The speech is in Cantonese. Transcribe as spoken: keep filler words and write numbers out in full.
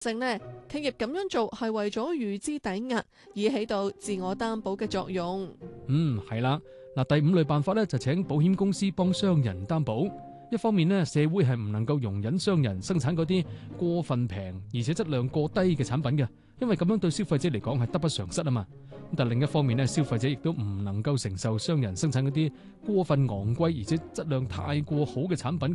正呢，企業咁樣做係為咗預支抵押，以起到自我擔保嘅作用。 嗯，係啦。嗱，第五類辦法咧就請保險公司幫商人擔保。一方面呢，社會係唔能夠容忍商人生產嗰啲過分平而且質量過低嘅產品嘅，因為咁樣對消費者嚟講係得不償失啊嘛。但另一方面呢，消費者亦都唔能夠承受商人生產嗰啲過分昂貴而且質量太過好嘅產品。